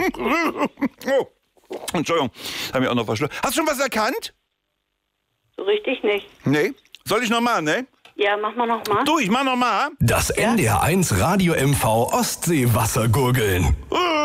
Oh, Entschuldigung, haben wir auch noch verschluckt. Hast du schon was erkannt? So richtig nicht. Nee. Soll ich nochmal, ne? Ja, mach mal nochmal. Du, ich mach nochmal. Das NDR1 Radio MV Ostseewassergurgeln.